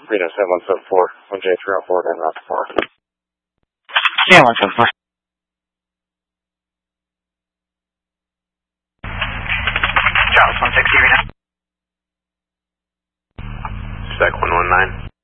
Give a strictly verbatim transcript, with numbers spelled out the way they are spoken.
Reno seven one seven four, one J three oh four, and route four. Yeah, one seven four. Charles one sixty Reno. Spec one one nine.